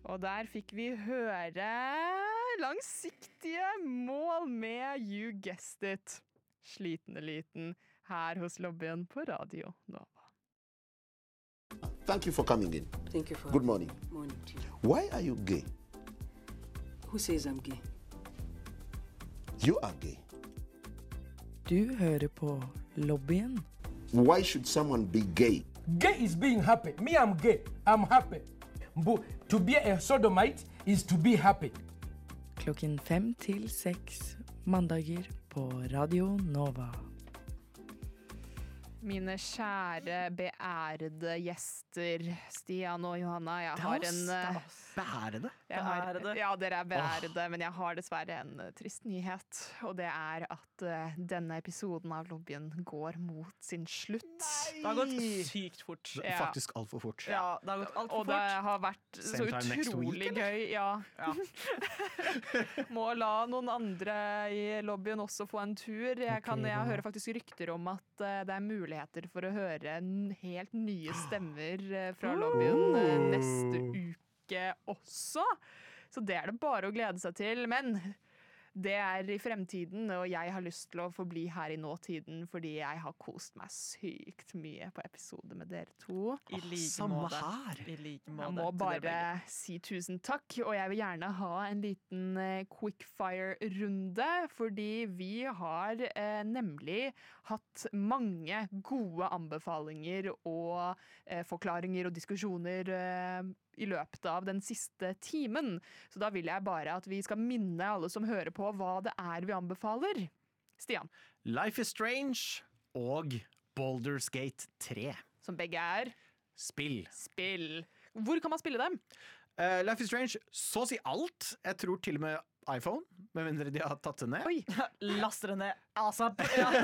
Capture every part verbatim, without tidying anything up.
Og der fikk vi høre langsiktige mål med You Guessed It. Sliten eliten her hos lobbyen på Radio Nova. Thank you for coming in. Thank you for Good morning. morning to you. Why are you gay? Who says I'm gay? You are gay. Du hører på lobbyen. Why should someone be gay? Gay is being happy. Me, I'm gay. I'm happy. But to be a sodomite is to be happy. Klokken fem til seks mandager på Radio Nova. Mine kjære, beærede gjester, Stian og Johanna, jeg har en... Beærede? Jeg har, Beærede. ja, dere er beærede, men jeg har dessverre en uh, trist nyhet, og det er at uh, denne episoden av lobbyen går mot sin slutt. Det har gått sykt fort. Ja. Faktisk alt for fort. Ja, det har gått alt for Og det fort. har vært så Same time next utrolig week, gøy, ja. Ja. Må la noen andre i lobbyen også få en tur. Jeg, kan, jeg hører faktisk rykter om at uh, det er muligheter for å høre n- helt nye stemmer uh, fra lobbyen uh, neste uke også. Så det er det bare å glede seg til. Men det er i fremtiden, og jeg har lyst til å forbli her i nåtiden, fordi jeg har kost meg sykt mye på episode med dere to. I like samme måte. her. I like Jeg måte må til bare dere begge. si tusen takk, og jeg vil gjerne ha en liten eh, quickfire-runde, fordi vi har eh, nemlig hatt mange gode anbefalinger og eh, forklaringer og diskusjoner eh, i løpet av den siste timen. Så da vil jeg bare at vi skal minne alle som hører på hva det er vi anbefaler. Stian, Life is Strange og Baldur's Gate tre. som begge er Spill. spill. Hvor kan man spille dem? Uh, Life is Strange, så å si alt. Jeg tror til og med iPhone, med mindre de har tatt det ned. Oi, Laster det ned asap.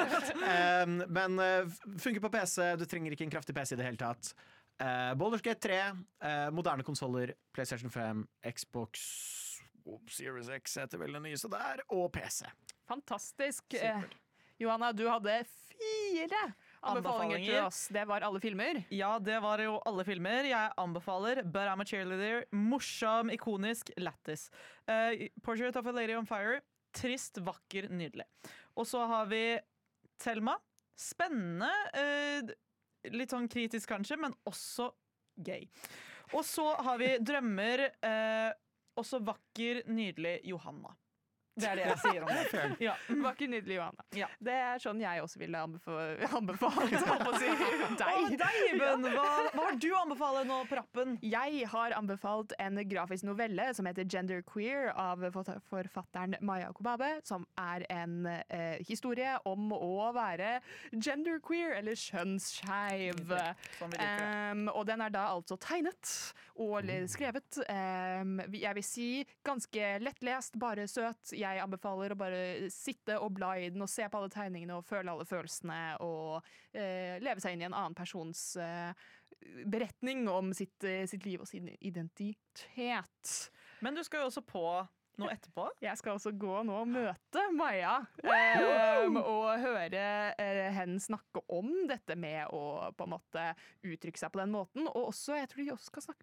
Um, men uh, funker på P C, du trenger ikke en kraftig P C i det hele tatt. Uh, Baldur's Gate tre, uh, moderne konsoller, PlayStation fem, Xbox Series X heter vel det nyeste der, og P C. fantastisk. Eh, Johanna, du hadde fire anbefalinger til Anbefalinger. oss. Det var alle filmer. Ja, det var jo alle filmer. Jeg anbefaler But I'm a Cheerleader. Morsom, ikonisk, lættis. Uh, Portrait of a Lady on Fire. Trist, vakker, nydelig. Og så har vi Thelma. Spennende. Uh, litt sånn kritisk kanskje, men også gøy. Og så har vi Drømmer. Uh, også vakker, nydelig Johanna. Det er det jeg sier om det. Ja. Vakker, nydelig Johanna. Ja. Det er sånn jeg også ville anbefale, anbefale holdt på å si. Å, deg. deg, Iben! Hva, hva har du anbefalt nå på rappen? Jeg har anbefalt en grafisk novelle som heter Gender Queer av forta- forfatteren Maya Kobabe, som er en eh, historie om å være genderqueer, eller kjønnsskeiv. Som vi liker det. Um, og den er da altså tegnet og le- skrevet. Um, jeg vil si ganske lettlest, bare søt. Jeg anbefaler å bare sitte og bla i den og se på alle tegningene og føle alle følelsene og eh, leve seg inn i en annen persons eh, beretning om sitt, eh, sitt liv og sin identitet. Men du skal jo også på noe etterpå. Jeg skal også gå nå og møte Maja eh, og høre eh, henne snakke om dette med å på en måte uttrykke seg på den måten. Og også, jeg tror de også skal snakke